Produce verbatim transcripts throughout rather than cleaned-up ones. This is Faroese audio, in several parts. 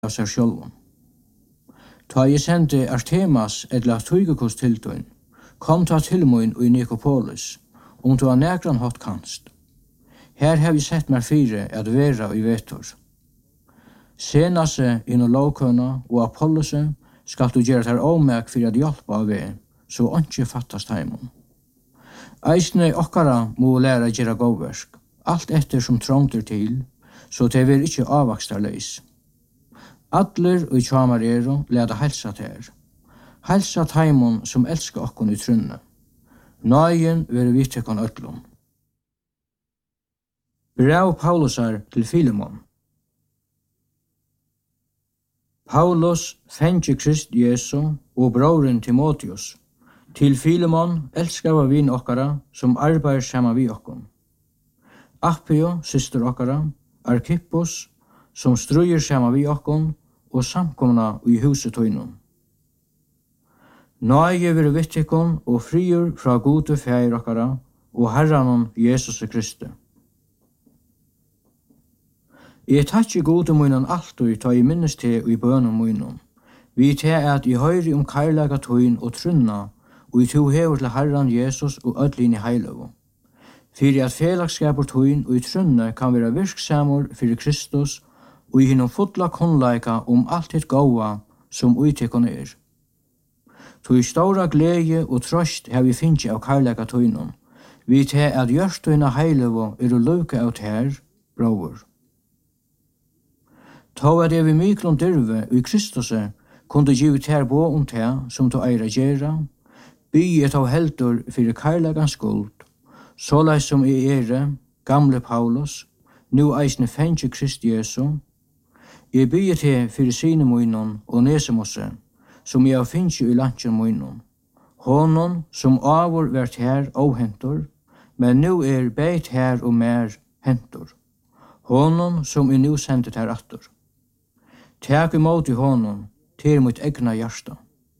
av seg sjølven. Ta jeg sendte Artemas edla Tygekus til tøyn, kom ta til mun i Nikopolis, om du har nægran hatt kanst. Her har vi sett meg fire at vera i vetor. Senase inn og lovkøna og Apollose skal du gjøre ter omæk for at hjelpa av ved, så ikke fattast heimon. Eisne okkara må læra gjøre gåversk, alt etter som trångter til, så det vil ikke avvakstarleis. Adler og tjamar ero leda helsa ter. Helsa heimon som elskar okkon i trunne. Nøyen vil vittekon öllum. Brev Paulusar til Filemon. Paulus fengi Krist Jesu og broren Timotheus, til Filemon elskava vin okkara som arbeider saman vi okkon. Appio, syster okkara, Arkippos, som strøyer saman vi okkon, og samkomna i huset tøynum. Nøye vil vittikon og friur fra gode feir okkara og Herranon Jesus Kristi. Jeg takkje gode munnen alltid ta i minnes til i bønnen munnen. Vi til at I høyre om karlaga tøyn og trunna, og I to hever til Herran Jesus og ødlin i heilovo. Fyrir at felagsskapur tøyn og I trunna kan være virksamur fyrir Kristus og I hinnom fotla konleika om alt hitt gåa som uittekon er. To I stora glede og trøst har vi finnst av karlaga tøynum. Vi til at gjørstøyna heilovo er å luka av her, bror. Ta at jeg vi myklom dyrve og I Kristuse kunde givet ter bo om te som to eira gjerra, by et av heldur fyrir karlagans skuld, såleis som I ere, gamle Paulus, nu eisne fengi Krist Jesu, jeg byr til fyrir sine munnen og nesemosse, som jeg finnes i landsjen munnen. Honon som avur vært her og hentor, men nu er beit her og mer hentor. Honon som er nu sendet her attor. Takk imot I honom, til mitt egna hjärsta.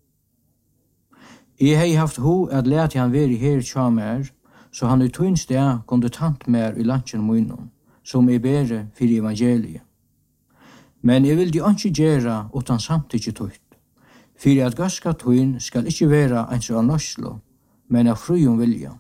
Jeg hei haft ho at lete han veri her tja mer, så han I tøyn sted kunde tant mer I landsjen munnen, som er bere fyrir evangeliet. Men jeg vil de ikke gjøre utan samtidig tøyt, fyrir at gaska tøyn skal ikke være ens av norslo, men av frujum vilja.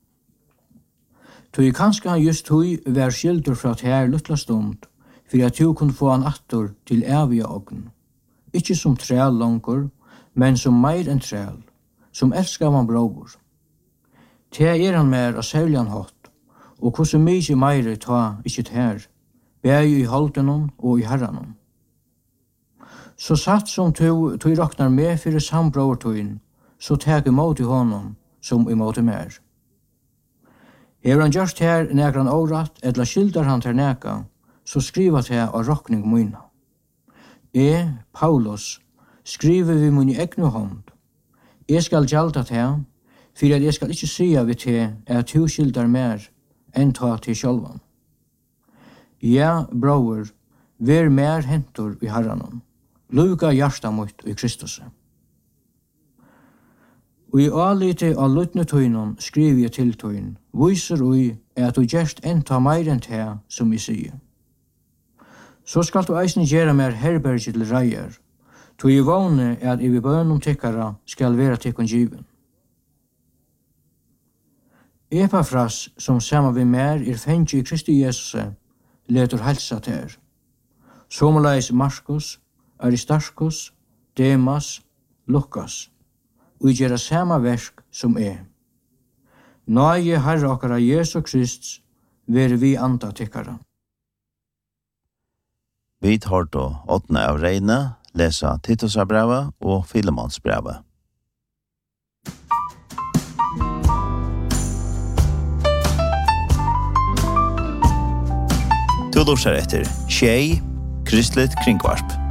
Tøy kanskje han just tøy vær skildur fra her luttla stund, fyrir at du kunne få han attor til evige ogn. Ikke som træl langur, men som meir enn træl, som elskar man bror. Te er han mer av sæljan hatt, og hvordan mykje meire ta ikke her, bæg I holdenon og I herranon. Så satt som tu, tu råknar med fyrir sambrortøyn, så teg imot I honom som imot mer. Hever han gjørst her negran året, edla skildar han ter neka, så skriva te av råkning myna. E, Paulus, skriver vi mun I egnu hånd. Jeg skal gjalda te, fyrir at jeg skal ikke sia vi te at tu skildar mer enn ta til sjálvan. Ja, bror, ver mer hentor I herranon. Luka hjärsta mot I Kristus. Og I alite av lutne tøynon skriver jeg til tøyn, viser ui at du gjerst enta meir enn te som I sier. Så skal du eisne gjere mer herberge til reier, to I vane at I vi bønum tikkara skal vera tikkun given. Epafras som saman vi mer er fengi I Kristi Jesus letur helsa ter. Somaleis Markus, Aristarchus, Demas, Lukas, og gjera sama verk som er. Nøye Herre okkara Jesu Krist, ver vi anda tikkara. Vi tar då åttende av Reine, lesa Titusabrevet og Filemonsbrevet. Du lurer etter Tjei, Kristligt Kringvarp.